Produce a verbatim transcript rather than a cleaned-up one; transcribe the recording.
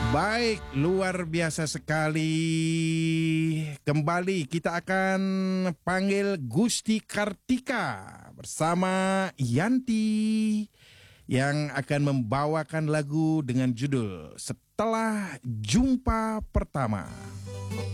Baik, luar biasa sekali. Kembali kita akan panggil Gusti Kartika bersama Yanti yang akan membawakan lagu dengan judul Setelah Jumpa Pertama.